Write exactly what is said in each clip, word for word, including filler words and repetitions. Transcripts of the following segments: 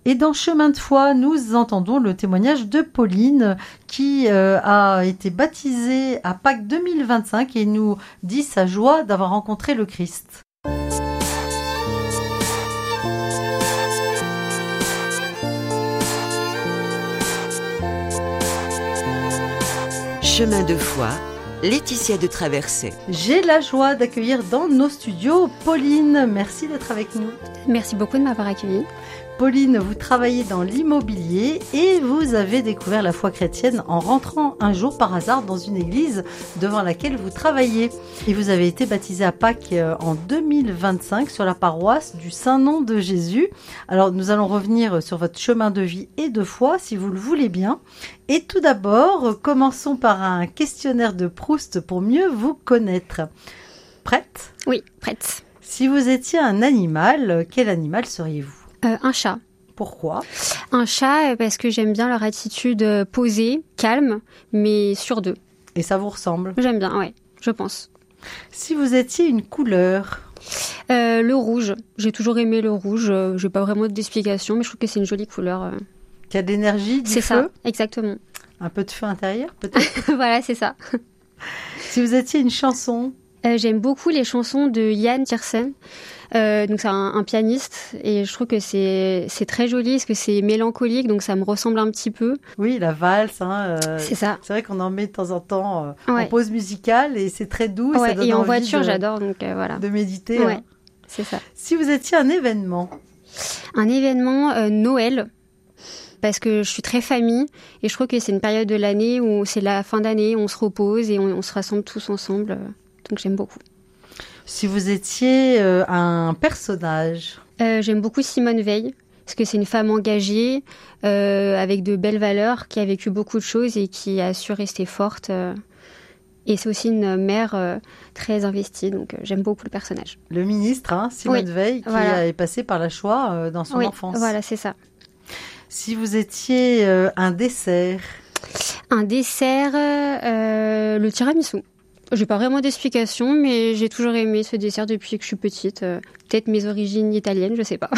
Et dans Chemin de foi, nous entendons le témoignage de Pauline qui euh, a été baptisée à Pâques deux mille vingt-cinq et nous dit sa joie d'avoir rencontré le Christ. Chemin de foi, Laetitia de Traversée. J'ai la joie d'accueillir dans nos studios Pauline. Merci d'être avec nous. Merci beaucoup de m'avoir accueillie. Pauline, vous travaillez dans l'immobilier et vous avez découvert la foi chrétienne en rentrant un jour par hasard dans une église devant laquelle vous travaillez. Et vous avez été baptisée à Pâques en deux mille vingt-cinq sur la paroisse du Saint-Nom de Jésus. Alors nous allons revenir sur votre chemin de vie et de foi si vous le voulez bien. Et tout d'abord, commençons par un questionnaire de Proust pour mieux vous connaître. Prête ? Oui, prête. Si vous étiez un animal, quel animal seriez-vous ? Euh, un chat. Pourquoi ? Un chat parce que j'aime bien leur attitude posée, calme, mais sûre d'eux. Et ça vous ressemble ? J'aime bien, ouais, je pense. Si vous étiez une couleur ? euh, Le rouge. J'ai toujours aimé le rouge. Euh, j'ai pas vraiment d'explication, mais je trouve que c'est une jolie couleur. Euh... Qui a de l'énergie, du c'est feu ? C'est ça, exactement. Un peu de feu intérieur, peut-être ? Voilà, c'est ça. Si vous étiez une chanson ? euh, J'aime beaucoup les chansons de Yann Tiersen. Euh, donc c'est un, un pianiste et je trouve que c'est c'est très joli parce que c'est mélancolique, donc ça me ressemble un petit peu. Oui, la valse. Hein, euh, c'est ça. C'est vrai qu'on en met de temps en temps euh, ouais. en pause musicale et c'est très doux. Et, ouais, ça donne et en envie voiture, de, j'adore. Donc euh, voilà. De méditer. Ouais, hein. C'est ça. Si vous étiez un événement. Un événement euh, Noël. Parce que je suis très famille et je trouve que c'est une période de l'année où c'est la fin d'année, on se repose et on, on se rassemble tous ensemble. Donc j'aime beaucoup. Si vous étiez euh, un personnage. euh, J'aime beaucoup Simone Veil, parce que c'est une femme engagée, euh, avec de belles valeurs, qui a vécu beaucoup de choses et qui a su rester forte. Euh, et c'est aussi une mère euh, très investie, donc euh, j'aime beaucoup le personnage. Le ministre, hein, Simone oui, Veil, qui voilà. est passé par la Shoah euh, dans son oui, enfance. Voilà, c'est ça. Si vous étiez euh, un dessert. Un dessert, euh, le tiramisu. J'ai pas vraiment d'explication, mais j'ai toujours aimé ce dessert depuis que je suis petite. Euh, peut-être mes origines italiennes, je sais pas.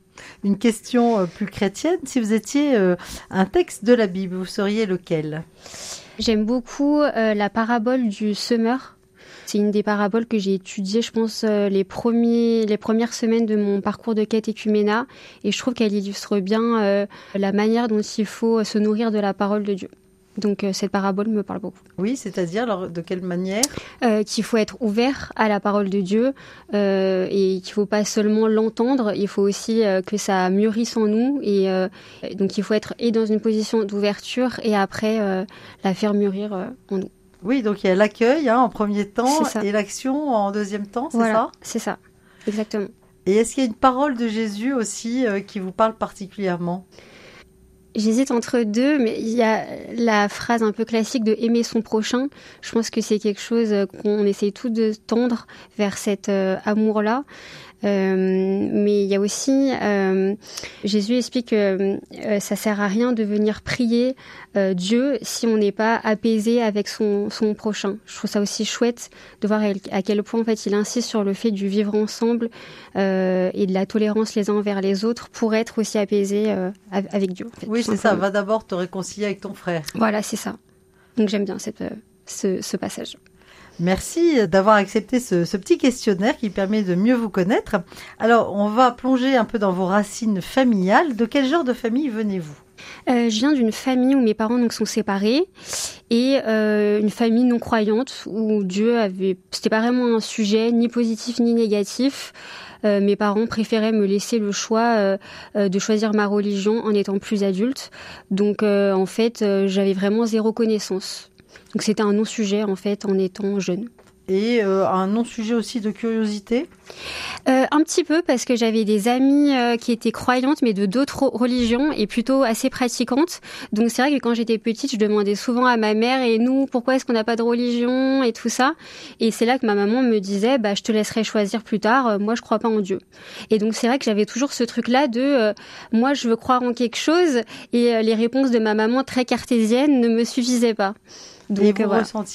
Une question euh, plus chrétienne. Si vous étiez euh, un texte de la Bible, vous seriez lequel ? J'aime beaucoup euh, la parabole du semeur. C'est une des paraboles que j'ai étudiées, je pense, euh, les, premiers, les premières semaines de mon parcours de catéchuménat. Et je trouve qu'elle illustre bien euh, la manière dont il faut se nourrir de la parole de Dieu. Donc euh, cette parabole me parle beaucoup. Oui, c'est-à-dire alors, de quelle manière ? euh, Qu'il faut être ouvert à la parole de Dieu euh, et qu'il ne faut pas seulement l'entendre, il faut aussi euh, que ça mûrisse en nous. Et euh, donc il faut être et dans une position d'ouverture et après euh, la faire mûrir euh, en nous. Oui, donc il y a l'accueil hein, en premier temps C'est ça. Et l'action en deuxième temps, c'est voilà, ça ? C'est ça, exactement. Et est-ce qu'il y a une parole de Jésus aussi euh, qui vous parle particulièrement ? J'hésite entre deux, mais il y a la phrase un peu classique de aimer son prochain. Je pense que c'est quelque chose qu'on essaye tous de tendre vers cet euh, amour-là. Euh, mais il y a aussi, euh, Jésus explique que euh, ça sert à rien de venir prier euh, Dieu si on n'est pas apaisé avec son, son prochain. Je trouve ça aussi chouette de voir à quel point en fait il insiste sur le fait du vivre ensemble euh, et de la tolérance les uns envers les autres pour être aussi apaisé euh, avec Dieu. En fait, oui, c'est ça. Va d'abord te réconcilier avec ton frère. Voilà, c'est ça. Donc j'aime bien cette, ce, ce passage. Merci d'avoir accepté ce, ce petit questionnaire qui permet de mieux vous connaître. Alors, on va plonger un peu dans vos racines familiales. De quel genre de famille venez-vous ? euh, Je viens d'une famille où mes parents donc, sont séparés et euh, une famille non croyante où Dieu avait... C'était pas vraiment un sujet ni positif ni négatif. Euh, mes parents préféraient me laisser le choix euh, euh, de choisir ma religion en étant plus adulte. Donc, euh, en fait, euh, j'avais vraiment zéro connaissance. Donc c'était un non-sujet en fait en étant jeune. Et euh, un non-sujet aussi de curiosité ? euh, Un petit peu parce que j'avais des amies euh, qui étaient croyantes mais de d'autres religions et plutôt assez pratiquantes. Donc c'est vrai que quand j'étais petite, je demandais souvent à ma mère et nous, pourquoi est-ce qu'on n'a pas de religion et tout ça. Et c'est là que ma maman me disait, bah je te laisserai choisir plus tard. Euh, moi je crois pas en Dieu. Et donc c'est vrai que j'avais toujours ce truc-là de, euh, moi je veux croire en quelque chose et euh, les réponses de ma maman très cartésienne ne me suffisaient pas. Donc, et vous euh, voilà. ressentiez quoi ?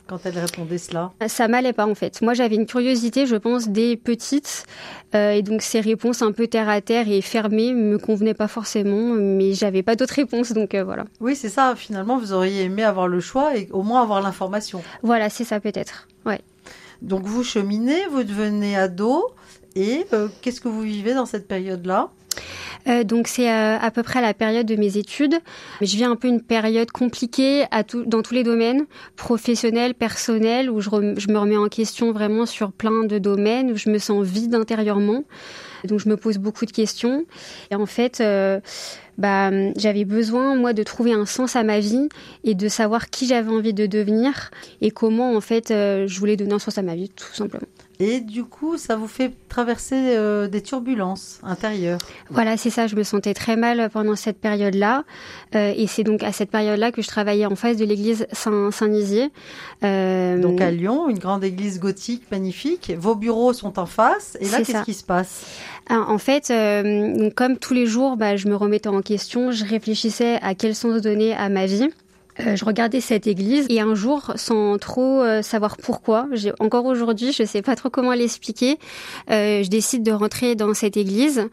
quand elle répondait cela? Ça m'allait pas en fait. Moi j'avais une curiosité, je pense, des petites, euh, et donc ces réponses un peu terre à terre et fermées me convenaient pas forcément, mais j'avais pas d'autres réponses, donc euh, voilà. Oui, c'est ça, finalement vous auriez aimé avoir le choix et au moins avoir l'information. Voilà, c'est ça peut-être, ouais. Donc vous cheminez, vous devenez ado, et euh, qu'est-ce que vous vivez dans cette période-là? Euh, donc c'est euh, à peu près la période de mes études. Je vis un peu une période compliquée à tout, dans tous les domaines, professionnels, personnels, où je, re, je me remets en question vraiment sur plein de domaines, où je me sens vide intérieurement. Donc je me pose beaucoup de questions. Et en fait, euh, bah, j'avais besoin, moi, de trouver un sens à ma vie et de savoir qui j'avais envie de devenir et comment, en fait, euh, je voulais donner un sens à ma vie, tout simplement. Et du coup, ça vous fait traverser euh, des turbulences intérieures. Voilà, c'est ça. Je me sentais très mal pendant cette période-là. Euh, et c'est donc à cette période-là que je travaillais en face de l'église Saint- Saint-Nizier. Euh, donc à Lyon, une grande église gothique magnifique. Vos bureaux sont en face. Et là, qu'est-ce ça. qui se passe? Alors, en fait, euh, donc, comme tous les jours, bah, je me remettais en question. Je réfléchissais à quel sens donner à ma vie. Euh, je regardais cette église et un jour, sans trop euh, savoir pourquoi, j'ai, encore aujourd'hui, je sais pas trop comment l'expliquer, euh, je décide de rentrer dans cette église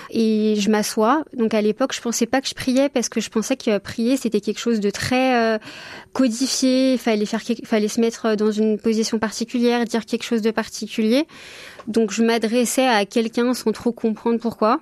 et je m'assois. Donc à l'époque, je pensais pas que je priais parce que je pensais que prier c'était quelque chose de très euh, codifié. Il fallait faire, fallait se mettre dans une position particulière, dire quelque chose de particulier. Donc je m'adressais à quelqu'un sans trop comprendre pourquoi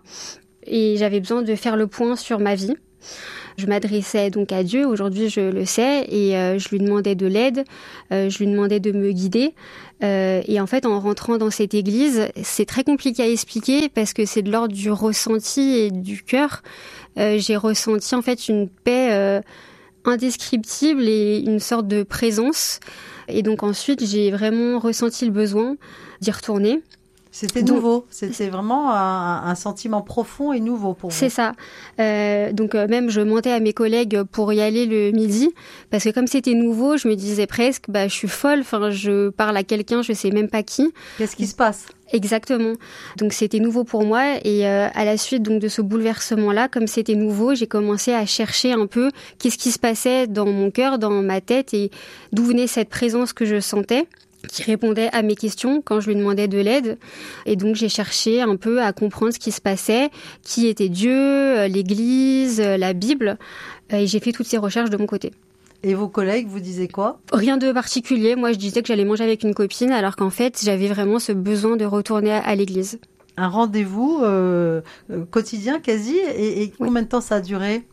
et j'avais besoin de faire le point sur ma vie. Je m'adressais donc à Dieu, aujourd'hui je le sais, et euh, je lui demandais de l'aide, euh, je lui demandais de me guider. Euh, et en fait, en rentrant dans cette église, c'est très compliqué à expliquer parce que c'est de l'ordre du ressenti et du cœur. Euh, j'ai ressenti en fait une paix euh, indescriptible et une sorte de présence. Et donc ensuite, j'ai vraiment ressenti le besoin d'y retourner. C'était nouveau, c'était vraiment un, un sentiment profond et nouveau pour vous. C'est ça. Euh, donc euh, même je mentais à mes collègues pour y aller le midi, parce que comme c'était nouveau, je me disais presque, bah je suis folle. Enfin, je parle à quelqu'un, je sais même pas qui. Qu'est-ce qui se passe? Exactement. Donc c'était nouveau pour moi et euh, à la suite donc de ce bouleversement-là, comme c'était nouveau, j'ai commencé à chercher un peu qu'est-ce qui se passait dans mon cœur, dans ma tête et d'où venait cette présence que je sentais, qui répondait à mes questions quand je lui demandais de l'aide. Et donc, j'ai cherché un peu à comprendre ce qui se passait, qui était Dieu, l'Église, la Bible. Et j'ai fait toutes ces recherches de mon côté. Et vos collègues vous disaient quoi? Rien de particulier. Moi, je disais que j'allais manger avec une copine, alors qu'en fait, j'avais vraiment ce besoin de retourner à l'église. Un rendez-vous euh, quotidien quasi. Et, et combien oui. de temps ça a duré?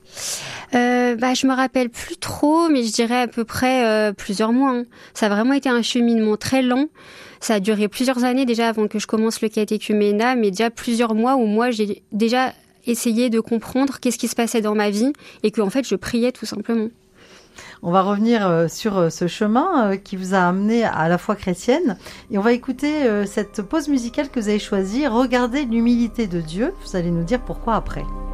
Euh, bah, je me rappelle plus trop, mais je dirais à peu près euh, plusieurs mois. Hein. Ça a vraiment été un cheminement très lent. Ça a duré plusieurs années déjà avant que je commence le catéchuménat, mais déjà plusieurs mois où moi j'ai déjà essayé de comprendre qu'est-ce qui se passait dans ma vie et que en fait je priais tout simplement. On va revenir sur ce chemin qui vous a amené à la foi chrétienne et on va écouter cette pause musicale que vous avez choisie. Regardez l'humilité de Dieu. Vous allez nous dire pourquoi après.